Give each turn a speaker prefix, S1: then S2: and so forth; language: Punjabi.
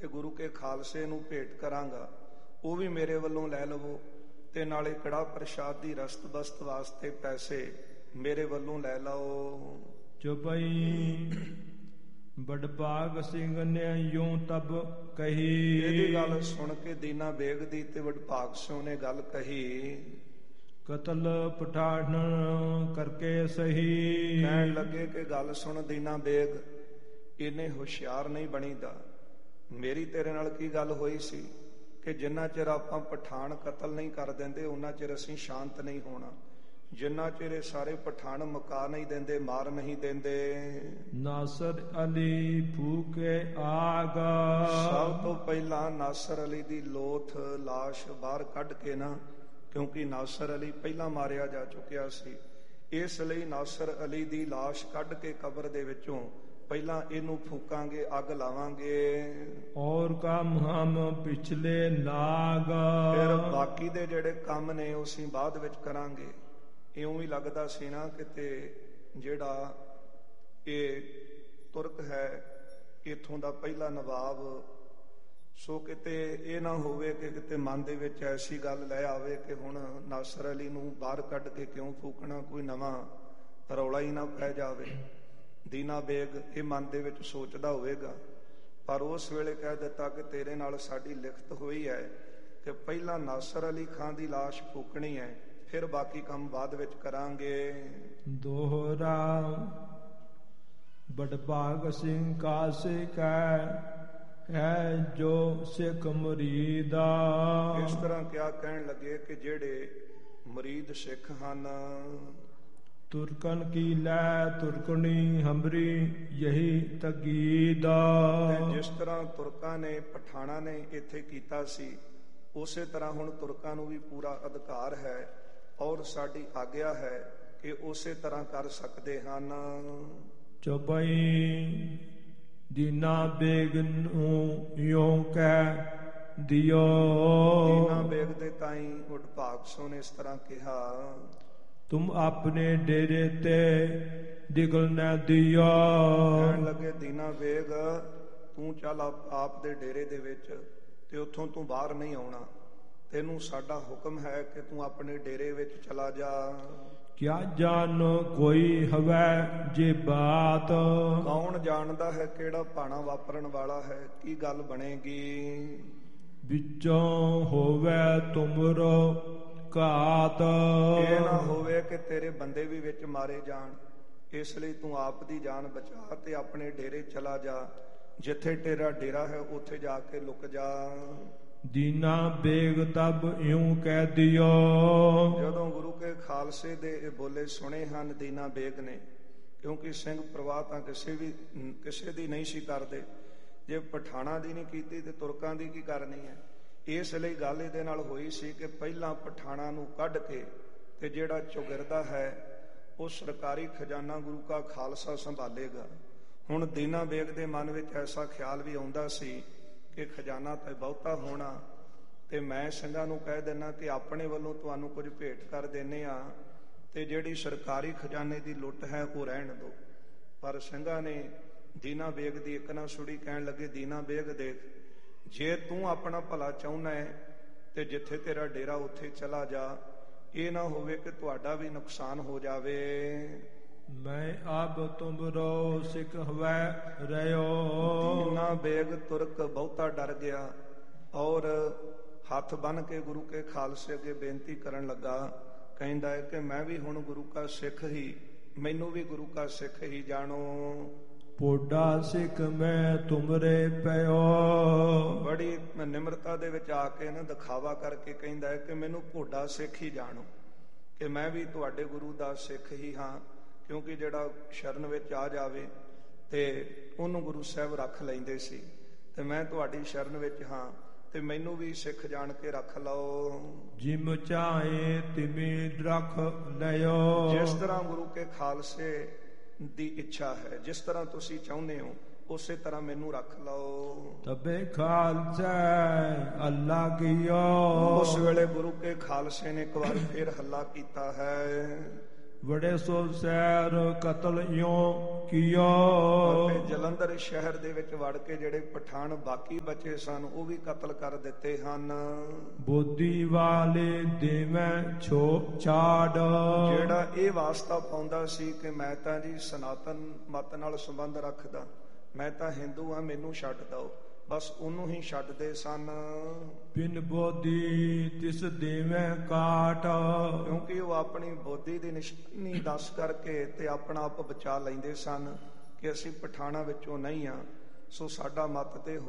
S1: ਕਿ ਗੁਰੂ ਕੇ ਖਾਲਸੇ ਨੂੰ ਭੇਟ ਕਰਾਂਗਾ, ਉਹ ਵੀ ਮੇਰੇ ਵੱਲੋਂ ਲੈ ਲਵੋ, ਤੇ ਨਾਲੇ ਕੜਾ ਪ੍ਰਸ਼ਾਦ ਦੀ ਰਸਤ ਬਸਤ ਵਾਸਤੇ ਪੈਸੇ ਮੇਰੇ ਵੱਲੋਂ ਲੈ ਲਓ।
S2: ਚੁਪਈ ਬਡਭਾਗ ਸਿੰਘ ਨੇ ਯੂੰ ਤਬ ਕਹੀ।
S1: ਇਹਦੀ ਗੱਲ ਸੁਣ ਕੇ ਦੀਨਾ ਬੇਗ ਦੀ ਤੇ ਵਡਭਾਗ ਸਿੰਘ ਨੇ ਗੱਲ ਕਹੀ।
S2: ਕਤਲ ਪਠਾਨ ਕਰਕੇ ਸਹੀ।
S1: ਕਹਿਣ ਲੱਗੇ ਕਿ ਗੱਲ ਸੁਣ ਦੀਨਾ ਬੇਗ, ਇਹਨੇ ਹੁਸ਼ਿਆਰ ਨਹੀਂ ਬਣੀਦਾ। ਮੇਰੀ ਤੇਰੇ ਨਾਲ ਕੀ ਗੱਲ ਹੋਈ ਸੀ ਕਿ ਜਿੰਨਾ ਚਿਰ ਆਪਾਂ ਪਠਾਨ ਕਤਲ ਨਹੀਂ ਕਰ ਦਿੰਦੇ ਉਹਨਾਂ ਚਿਰ ਅਸੀਂ ਸ਼ਾਂਤ ਨਹੀਂ ਹੋਣਾ। ਜਿੰਨਾ ਚਿਰ ਇਹ ਸਾਰੇ ਪਠਾਨ ਮੁਕਾ ਨਹੀਂ ਦਿੰਦੇ, ਮਾਰ ਨਹੀਂ ਦਿੰਦੇ।
S2: ਨਾਸਰ ਅਲੀ ਫੂਕੇ ਆਗ।
S1: ਸਭ ਤੋਂ ਪਹਿਲਾਂ ਨਾਸਰ ਅਲੀ ਦੀ ਲੋਥ ਲਾਸ਼ ਬਾਹਰ ਕੱਢ ਕੇ ਨਾ, ਕਿਉਂਕਿ ਨਾਸਰ ਅਲੀ ਪਹਿਲਾਂ ਮਾਰਿਆ ਜਾ ਚੁੱਕਿਆ ਸੀ, ਇਸ ਲਈ ਨਾਸਰ ਅਲੀ ਦੀ ਲਾਸ਼ ਕੱਢ ਕੇ ਕਬਰ ਦੇ ਵਿੱਚੋਂ ਪਹਿਲਾਂ ਇਹਨੂੰ ਫੂਕਾਂਗੇ, ਅੱਗ ਲਾਵਾਂਗੇ।
S2: ਔਰ ਕੰਮ ਹਮ ਪਿਛਲੇ ਲਾਗ।
S1: ਫਿਰ ਬਾਕੀ ਦੇ ਜਿਹੜੇ ਕੰਮ ਨੇ ਉਹ ਅਸੀਂ ਬਾਅਦ ਵਿੱਚ ਕਰਾਂਗੇ। ਇਉਂ ਵੀ ਲੱਗਦਾ ਸੀ ਨਾ ਕਿਤੇ ਜਿਹੜਾ ਇਹ ਤੁਰਕ ਹੈ ਇੱਥੋਂ ਦਾ ਪਹਿਲਾ ਨਵਾਬ, ਸੋ ਕਿਤੇ ਇਹ ਨਾ ਹੋਵੇ ਕਿ ਕਿਤੇ ਮਨ ਦੇ ਵਿੱਚ ਐਸੀ ਗੱਲ ਲੈ ਆਵੇ ਕਿ ਹੁਣ ਨਾਸਰ ਅਲੀ ਨੂੰ ਬਾਹਰ ਕੱਢ ਕੇ ਕਿਉਂ ਫੂਕਣਾ, ਕੋਈ ਨਵਾਂ ਰੌਲਾ ਹੀ ਨਾ ਪੈ ਜਾਵੇ। ਦੀਨਾ ਬੇਗ ਇਹ ਮਨ ਦੇ ਵਿੱਚ ਸੋਚਦਾ ਹੋਵੇਗਾ, ਪਰ ਉਸ ਵੇਲੇ ਕਹਿ ਦਿੱਤਾ ਕਿ ਤੇਰੇ ਨਾਲ ਸਾਡੀ ਲਿਖਤ ਹੋਈ ਹੈ ਕਿ ਪਹਿਲਾਂ ਨਾਸਰ ਅਲੀ ਖਾਨ ਦੀ ਲਾਸ਼ ਫੂਕਣੀ ਹੈ, ਫਿਰ ਬਾਕੀ ਕੰਮ ਬਾਅਦ ਵਿੱਚ ਕਰਾਂਗੇ।
S2: ਦੋਹਰਾ ਬਡਭਾਗ ਸਿੰਘ ਕਾਸੇ ਕੈ ਹੈ ਜੋ ਸਿੱਖ ਮੁਰੀਦਾ।
S1: ਇਸ ਤਰ੍ਹਾਂ ਕਿਆ ਕਹਿਣ ਲੱਗੇ ਕਿ ਜਿਹੜੇ ਮੁਰੀਦ ਸਿੱਖ ਹਨ,
S2: ਤੁਰਕਨ ਕੀ ਲੈ ਤੁਰਕਣੀ ਹਮਰੀ ਯਹੀ ਤਗੀਦਾ।
S1: ਜਿਸ ਤਰ੍ਹਾਂ ਤੁਰਕਾਂ ਨੇ ਪਠਾਣਾ ਨੇ ਇੱਥੇ ਕੀਤਾ ਸੀ, ਉਸੇ ਤਰ੍ਹਾਂ ਹੁਣ ਤੁਰਕਾਂ ਨੂੰ ਵੀ ਪੂਰਾ ਅਧਿਕਾਰ ਹੈ ਔਰ ਸਾਡੀ ਆਗਿਆ ਹੈ ਕਿ ਉਸੇ ਤਰ੍ਹਾਂ ਕਰ ਸਕਦੇ ਹਨ।
S2: ਚੌਪਈ ਦੀਨਾ ਬੇਗ ਨੂੰ ਯੋਂ ਕਹਿ ਦਿਓ।
S1: ਦੀਨਾ ਬੇਗ ਦੇ ਤਾਈ ਵਡਭਾਗ ਸਿੰਘ ਨੇ ਇਸ ਤਰ੍ਹਾਂ ਕਿਹਾ,
S2: ਤੁਮ ਆਪਣੇ ਡੇਰੇ ਤੇ ਦਿਗਲ ਨਾ ਦਿਓ।
S1: ਕਹਿਣ ਲੱਗੇ ਦੀਨਾ ਬੇਗ ਤੂੰ ਚੱਲ ਆਪ ਦੇ ਡੇਰੇ ਦੇ ਵਿੱਚ, ਤੇ ਉੱਥੋਂ ਤੂੰ ਬਾਹਰ ਨਹੀਂ ਆਉਣਾ। ਤੈਨੂੰ ਸਾਡਾ ਹੁਕਮ ਹੈ ਕਿ ਤੂੰ ਆਪਣੇ ਡੇਰੇ ਵਿੱਚ ਚਲਾ ਜਾ।
S2: ਕਿਆ ਜਾਣ ਕੋਈ ਹਵੈ ਜੇ ਬਾਤ।
S1: ਕੌਣ ਜਾਣਦਾ ਹੈ ਕਿਹੜਾ ਭਾਣਾ ਵਾਪਰਨ ਵਾਲਾ ਹੈ, ਕੀ ਗੱਲ ਬਣੇਗੀ।
S2: ਵਿੱਚੋਂ ਹੋਵੇ ਤੁਮਰੋ ਘਾਤ।
S1: ਇਹ ਨਾ ਹੋਵੇ ਕਿ ਤੇਰੇ ਬੰਦੇ ਵੀ ਵਿੱਚ ਮਾਰੇ ਜਾਣ, ਇਸ ਲਈ ਤੂੰ ਆਪ ਦੀ ਜਾਨ ਬਚਾ ਤੇ ਆਪਣੇ ਡੇਰੇ ਚਲਾ ਜਾ। ਜਿੱਥੇ ਤੇਰਾ ਡੇਰਾ ਹੈ ਉੱਥੇ ਜਾ ਕੇ ਲੁਕ ਜਾ।
S2: ਦੀਨਾ ਬੇਗ ਤਬ ਇਉਂ ਕਹਿ ਦਿਓ।
S1: ਜਦੋਂ ਗੁਰੂ ਕੇ ਖਾਲਸੇ ਦੇ ਇਹ ਬੋਲੇ ਸੁਣੇ ਹਨ ਦੀਨਾ ਬੇਗ ਨੇ, ਕਿਉਂਕਿ ਸਿੰਘ ਪ੍ਰਵਾਹ ਤਾਂ ਕਿਸੇ ਦੀ ਨਹੀਂ ਸੀ ਕਰਦੇ, ਜੇ ਪਠਾਣਾ ਦੀ ਨਹੀਂ ਕੀਤੀ ਤੇ ਤੁਰਕਾਂ ਦੀ ਕੀ ਕਰਨੀ ਹੈ। ਇਸ ਲਈ ਗੱਲ ਇਹਦੇ ਨਾਲ ਹੋਈ ਸੀ ਕਿ ਪਹਿਲਾਂ ਪਠਾਣਾ ਨੂੰ ਕੱਢ ਕੇ ਤੇ ਜਿਹੜਾ ਚੌਗਿਰਦਾ ਹੈ ਉਹ ਸਰਕਾਰੀ ਖਜ਼ਾਨਾ ਗੁਰੂ ਕਾ ਖਾਲਸਾ ਸੰਭਾਲੇਗਾ। ਹੁਣ ਦੀਨਾ ਬੇਗ ਦੇ ਮਨ ਵਿੱਚ ਐਸਾ ਖਿਆਲ ਵੀ ਆਉਂਦਾ ਸੀ ਕਿ ਖਜ਼ਾਨਾ ਤਾਂ ਬਹੁਤਾ ਹੋਣਾ, ਤੇ ਮੈਂ ਸਿੰਘਾਂ ਨੂੰ ਕਹਿ ਦੇਣਾ ਕਿ ਆਪਣੇ ਵੱਲੋਂ ਤੁਹਾਨੂੰ ਕੁਝ ਭੇਟ ਕਰ ਦਿੰਦੇ ਆ, ਤੇ ਜਿਹੜੀ ਸਰਕਾਰੀ ਖਜ਼ਾਨੇ ਦੀ ਲੁੱਟ ਹੈ ਉਹ ਰਹਿਣ ਦਿਓ। ਪਰ ਸਿੰਘਾਂ ਨੇ ਦੀਨਾ ਬੇਗ ਦੀ ਇੱਕ ਨਾ ਸੁਣੀ। ਕਹਿਣ ਲੱਗੇ ਦੀਨਾ ਬੇਗ ਦੇਖ, ਜੇ ਤੂੰ ਆਪਣਾ ਭਲਾ ਚਾਹੁੰਦਾ ਹੈ ਤੇ ਜਿੱਥੇ ਤੇਰਾ ਡੇਰਾ ਉੱਥੇ ਚਲਾ ਜਾ, ਇਹ ਨਾ ਹੋਵੇ ਕਿ ਤੁਹਾਡਾ ਵੀ ਨੁਕਸਾਨ ਹੋ ਜਾਵੇ।
S2: ਮੈਂ ਆਪ ਤੁਮਰੋ ਸਿੱਖ ਹਵੈ ਰਿਓ।
S1: ਦੀਨਾ ਬੇਗ ਤੁਰਕ ਬਹੁਤਾ ਡਰ ਗਿਆ ਔਰ ਹੱਥ ਬੰਨ ਕੇ ਗੁਰੂ ਕੇ ਖਾਲਸੇ ਅੱਗੇ ਬੇਨਤੀ ਕਰਨ ਲੱਗਾ। ਕਹਿੰਦਾ ਹੈ ਕਿ ਮੈਂ ਵੀ ਹੁਣ ਗੁਰੂ ਕਾ ਸਿੱਖ ਹੀ, ਮੈਨੂੰ ਵੀ ਗੁਰੂ ਕਾ ਸਿੱਖ ਹੀ ਜਾਣੋ।
S2: ਪੋਡਾ ਸਿੱਖ ਮੈਂ ਤੁਮਰੇ ਪਿਓ।
S1: ਬੜੀ ਨਿਮਰਤਾ ਦੇ ਵਿੱਚ ਆ ਕੇ ਨਾ ਦਿਖਾਵਾ ਕਰਕੇ ਕਹਿੰਦਾ ਹੈ ਕਿ ਮੈਨੂੰ ਪੋਡਾ ਸਿੱਖ ਹੀ ਜਾਣੋ, ਕਿ ਮੈਂ ਵੀ ਤੁਹਾਡੇ ਗੁਰੂ ਦਾ ਸਿੱਖ ਹੀ ਹਾਂ। ਕਿਉਂਕਿ ਜਿਹੜਾ ਸ਼ਰਨ ਵਿੱਚ ਆ ਜਾਵੇ ਤੇ ਉਹਨੂੰ ਗੁਰੂ ਸਾਹਿਬ ਰੱਖ ਲੈਂਦੇ ਸੀ, ਤੇ ਮੈਂ ਤੁਹਾਡੀ ਸ਼ਰਨ ਵਿੱਚ ਹਾਂ ਤੇ ਮੈਨੂੰ ਵੀ ਸਿੱਖ ਜਾਣ ਕੇ ਰੱਖ ਲਓ।
S2: ਜਿਮ ਚਾਹੇ ਤਿਵੇਂ ਰੱਖ ਲਿਓ।
S1: ਜਿਸ ਤਰ੍ਹਾਂ ਗੁਰੂ ਕੇ ਖਾਲਸੇ ਦੀ ਇੱਛਾ ਹੈ, ਜਿਸ ਤਰ੍ਹਾਂ ਤੁਸੀਂ ਚਾਹੁੰਦੇ ਹੋ ਉਸੇ ਤਰ੍ਹਾਂ ਮੈਨੂੰ ਰੱਖ ਲਓ।
S2: ਤਬੇ ਖਾਲਸਾ ਅੱਲਾ ਕੀਓ।
S1: ਉਸ ਵੇਲੇ ਗੁਰੂ ਕੇ ਖਾਲਸੇ ਨੇ ਇੱਕ ਵਾਰ ਫਿਰ ਹੱਲਾ ਕੀਤਾ ਹੈ।
S2: ਵੜੇ ਸੋ ਸੈਰ ਕਤਲ ਇਉਂ ਕੀਆ।
S1: ਤੇ ਜਲੰਧਰ ਸ਼ਹਿਰ ਦੇ ਵਿੱਚ ਵੜ ਕੇ ਜਿਹੜੇ ਪਠਾਨ ਬਾਕੀ ਬਚੇ ਸਨ ਉਹ ਵੀ ਕਤਲ ਕਰ ਦਿੱਤੇ ਹਨ।
S2: ਬੋਧੀ ਵਾਲੇ ਦੇਵੈ ਛੋ ਛਾੜ।
S1: ਜਿਹੜਾ ਇਹ ਵਾਸਤਾ ਪਾਉਂਦਾ ਸੀ ਕਿ ਮੈਂ ਤਾਂ ਜੀ ਸਨਾਤਨ ਮਤ ਨਾਲ ਸੰਬੰਧ ਰੱਖਦਾ, ਮੈਂ ਤਾਂ ਹਿੰਦੂ ਆ, ਮੈਨੂੰ ਛੱਡ ਦਓ, ਬਸ ਉਹਨੂੰ ਹੀ ਛੱਡਦੇ ਸਨ।
S2: ਬਿਨ ਬੋਧੀ ਤਿਸ ਦੇਵੈ ਕਾਟ।
S1: ਕਿਉਂਕਿ ਉਹ ਆਪਣੀ ਬੋਧੀ ਦੀ ਨਿਸ਼ਾਨੀ ਦੱਸ ਕਰਕੇ ਤੇ ਆਪਣਾ ਆਪ ਬਚਾ ਲੈਂਦੇ ਸਨ ਕਿ ਅਸੀਂ ਪਠਾਣਾ ਵਿੱਚੋਂ ਨਹੀਂ ਆ, ਸੋ ਸਾਡਾ ਮਤ ਤੇ